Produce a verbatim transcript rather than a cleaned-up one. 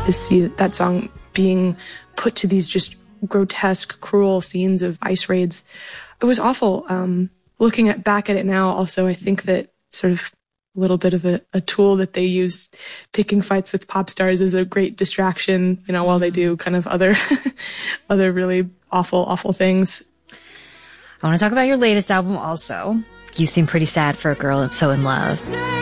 to see that song being put to these just grotesque, cruel scenes of ICE raids. It was awful. Um, looking at back at it now, also, I think that sort of a little bit of a, a tool that they use, picking fights with pop stars, is a great distraction, you know, while they do kind of other, other really awful, awful things. I want to talk about your latest album also. You seem pretty sad for a girl that's so in love.